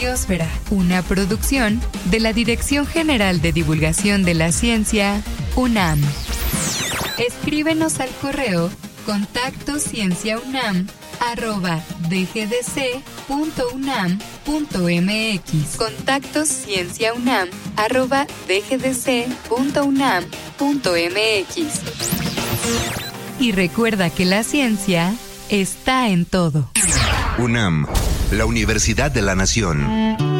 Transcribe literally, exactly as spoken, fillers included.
Biosfera, una producción de la Dirección General de Divulgación de la Ciencia, UNAM. Escríbenos al correo contacto cienciaunam arroba dgdc.unam.mx. Contacto cienciaunam arroba dgdc.unam.mx. Y recuerda que la ciencia está en todo. UNAM, la Universidad de la Nación.